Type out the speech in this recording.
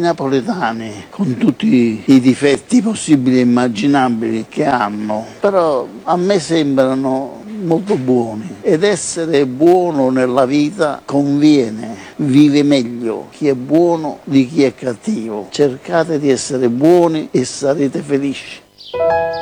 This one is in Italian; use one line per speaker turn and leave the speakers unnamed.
napoletani, con tutti i difetti possibili e immaginabili che hanno, però a me sembrano molto buoni, ed essere buono nella vita conviene, vive meglio chi è buono di chi è cattivo. Cercate di essere buoni e sarete felici.